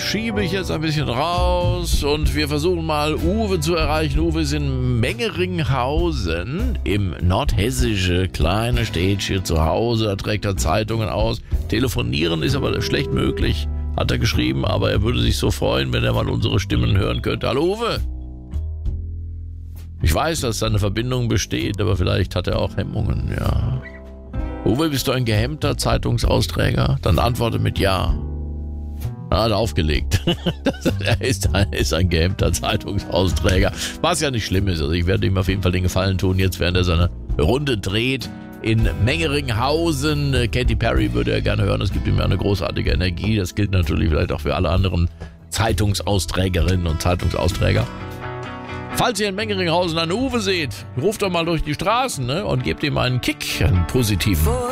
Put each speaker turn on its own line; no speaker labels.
schiebe ich jetzt ein bisschen raus und wir versuchen mal Uwe zu erreichen. Uwe ist in Mengeringhausen im nordhessische kleine Städtchen zu Hause. Da trägt er Zeitungen aus. Telefonieren ist aber schlecht möglich, hat er geschrieben, aber er würde sich so freuen, wenn er mal unsere Stimmen hören könnte. Hallo Uwe! Ich weiß, dass seine Verbindung besteht, aber vielleicht hat er auch Hemmungen, ja. Uwe, bist du ein gehemmter Zeitungsausträger? Dann antworte mit Ja. Er hat aufgelegt. Er ist ein gehemmter Zeitungsausträger. Was ja nicht schlimm ist. Also ich werde ihm auf jeden Fall den Gefallen tun, jetzt während er seine Runde dreht in Mengeringhausen. Katy Perry würde er gerne hören. Es gibt ihm ja eine großartige Energie. Das gilt natürlich vielleicht auch für alle anderen Zeitungsausträgerinnen und Zeitungsausträger. Falls ihr in Mengeringhausen einen Uwe seht, ruft doch mal durch die Straßen, ne, und gebt ihm einen Kick, einen positiven.